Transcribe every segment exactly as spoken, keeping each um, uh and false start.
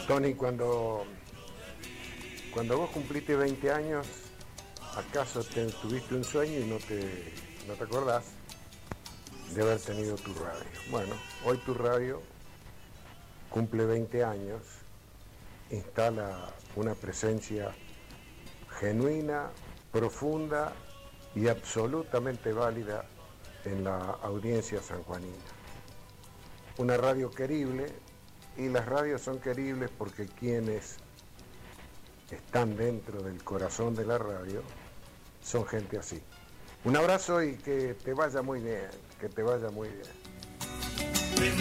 Tony, cuando, cuando vos cumpliste veinte años, ¿acaso te, tuviste un sueño y no te, no te acordás de haber tenido tu radio? Bueno, hoy tu radio cumple veinte años, instala una presencia genuina, profunda y absolutamente válida en la audiencia sanjuanina. Una radio querible, y las radios son queribles porque quienes están dentro del corazón de la radio son gente así. Un abrazo y que te vaya muy bien, que te vaya muy bien.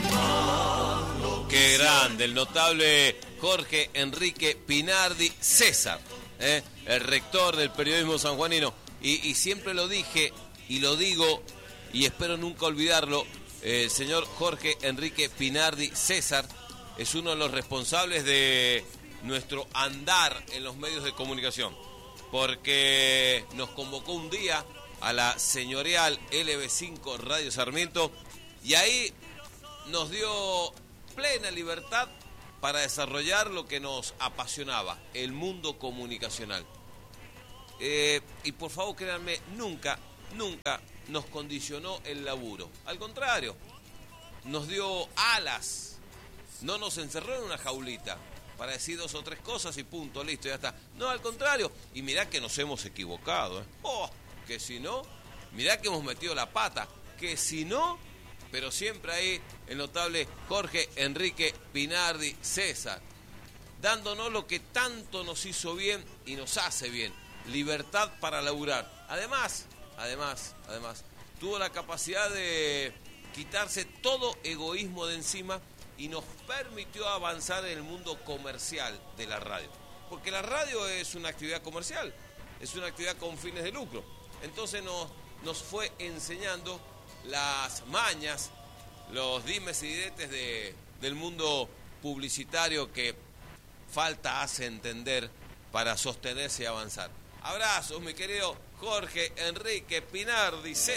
Qué grande, el notable Jorge Enrique Pinardi César, ¿eh? El rector del periodismo sanjuanino. Y, y siempre lo dije y lo digo y espero nunca olvidarlo, eh, el señor Jorge Enrique Pinardi César es uno de los responsables de nuestro andar en los medios de comunicación, porque nos convocó un día a la señorial L B cinco Radio Sarmiento y ahí nos dio plena libertad para desarrollar lo que nos apasionaba, el mundo comunicacional. Eh, y por favor, créanme, nunca, nunca nos condicionó el laburo. Al contrario, nos dio alas. No nos encerró en una jaulita para decir dos o tres cosas y punto, listo, ya está. No, al contrario. Y mirá que nos hemos equivocado, ¿eh? Oh, que si no, mirá que hemos metido la pata. Que si no, pero siempre ahí el notable Jorge Enrique Pinardi César, dándonos lo que tanto nos hizo bien y nos hace bien. Libertad para laburar. Además, además, además, tuvo la capacidad de quitarse todo egoísmo de encima y nos permitió avanzar en el mundo comercial de la radio. Porque la radio es una actividad comercial, es una actividad con fines de lucro. Entonces nos, nos fue enseñando las mañas, los dimes y diretes de, del mundo publicitario que falta hace entender para sostenerse y avanzar. Abrazos, mi querido Jorge Enrique Pinardi César.